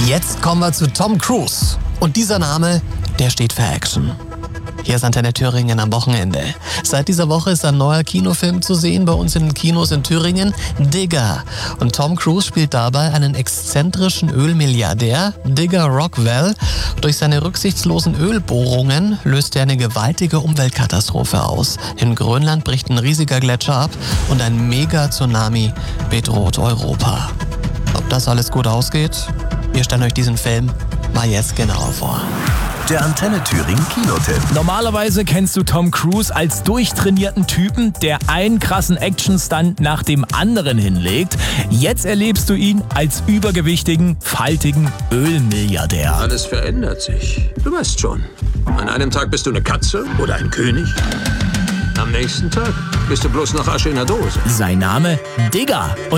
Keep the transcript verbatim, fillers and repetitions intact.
Jetzt kommen wir zu Tom Cruise. Und dieser Name, der steht für Action. Hier ist Antenne Thüringen am Wochenende. Seit dieser Woche ist ein neuer Kinofilm zu sehen bei uns in den Kinos in Thüringen, Digger. Und Tom Cruise spielt dabei einen exzentrischen Ölmilliardär, Digger Rockwell. Durch seine rücksichtslosen Ölbohrungen löst er eine gewaltige Umweltkatastrophe aus. In Grönland bricht ein riesiger Gletscher ab und ein Mega-Tsunami bedroht Europa. Ob das alles gut ausgeht? Wir stellen euch diesen Film mal jetzt genauer vor. Der Antenne Thüringen Kinotipp. Normalerweise kennst du Tom Cruise als durchtrainierten Typen, der einen krassen Actionstunt nach dem anderen hinlegt. Jetzt erlebst du ihn als übergewichtigen, faltigen Ölmilliardär. Alles verändert sich. Du weißt schon. An einem Tag bist du eine Katze oder ein König. Am nächsten Tag bist du bloß noch Asche in der Dose. Sein Name Digger.